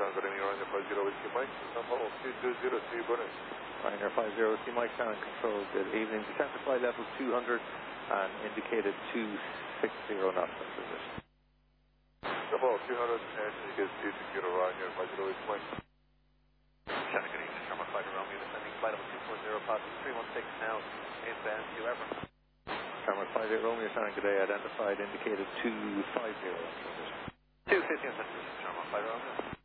good evening, Ryanair 50 Whiskey Mike, number 220 bonus. Ryanair 50 Whiskey Mike, sound control, good evening. Descent to flight level 200 and indicated 260 knots in position. Number 200 and indicated 260 Ryanair 50 Whiskey Mike. Good evening, Sherman Fighter Romeo, descending flight level 240, passing 316 now, inbound to Everton. Sherman 50 Romeo, sound good day, identified, indicated 250 in position. 250 in position, Sherman Fighter Romeo.